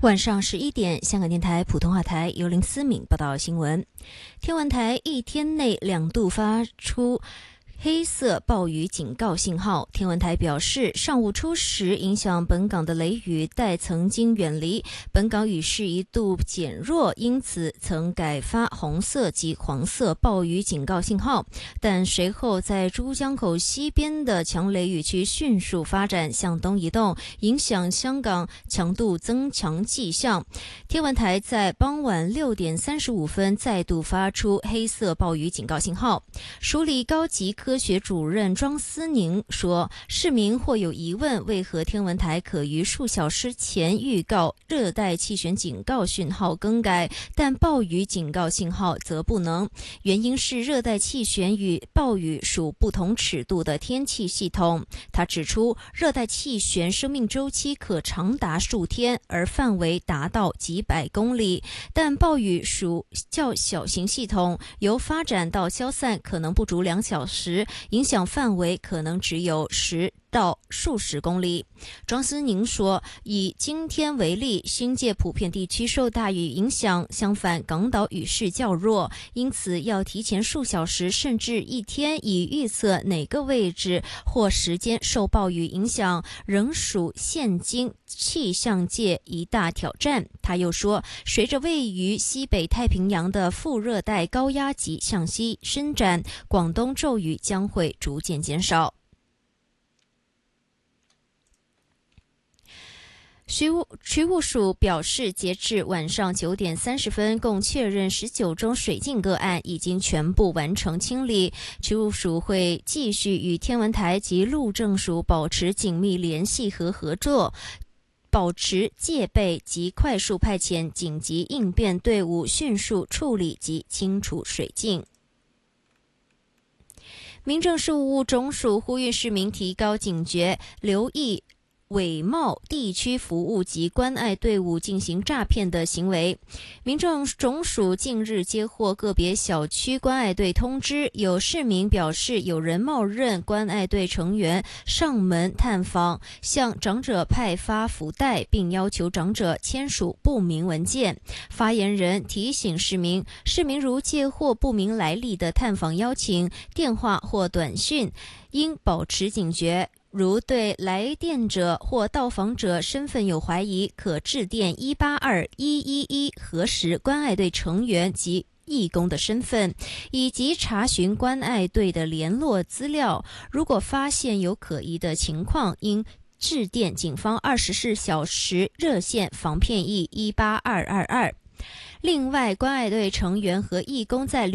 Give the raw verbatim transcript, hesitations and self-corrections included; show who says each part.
Speaker 1: 晚上十一点，香港电台普通话台由林思敏报道新闻。天文台一天内两度发出黑色暴雨警告信号。天文台表示，上午初时影响本港的雷雨带曾经远离，本港雨势一度减弱，因此曾改发红色及黄色暴雨警告信号。但随后在珠江口西边的强雷雨区迅速发展向东移动，影响香港强度增强迹象。天文台在傍晚六点三十五分再度发出黑色暴雨警告信号。署理高级科学主任庄思宁说，市民或有疑问，为何天文台可于数小时前预告热带气旋警告讯号更改，但暴雨警告信号则不能？原因是热带气旋与暴雨属不同尺度的天气系统。他指出，热带气旋生命周期可长达数天，而范围达到几百公里，但暴雨属较小型系统，由发展到消散可能不足两小时，影响范围可能只有十到数十公里。庄思宁说，以今天为例，新界普遍地区受大雨影响，相反港岛雨势较弱，因此要提前数小时甚至一天以预测哪个位置或时间受暴雨影响，仍属现今气象界一大挑战。他又说，随着位于西北太平洋的副热带高压脊向西伸展，广东骤雨将会逐渐减少。渠务渠务署表示，截至晚上九点三十分，共确认十九宗水浸个案已经全部完成清理。渠务署会继续与天文台及路政署保持紧密联系和合作，保持戒备及快速派遣紧急应变队伍，迅速处理及清除水浸。民政事务总署呼吁市民提高警觉，留意伪冒地区服务及关爱队伍进行诈骗的行为。民政总署近日接获个别小区关爱队通知，有市民表示有人冒认关爱队成员上门探访，向长者派发福袋，并要求长者签署不明文件。发言人提醒市民，市民如接获不明来历的探访邀请、电话或短讯，应保持警觉。如对来电者或到访者身份有怀疑，可致电一八二一一一核实关爱队成员及义工的身份，以及查询关爱队的联络资料。如果发现有可疑的情况，应致电警方二十四小时热线防骗役一八二二二。另外，关爱队成员和义工在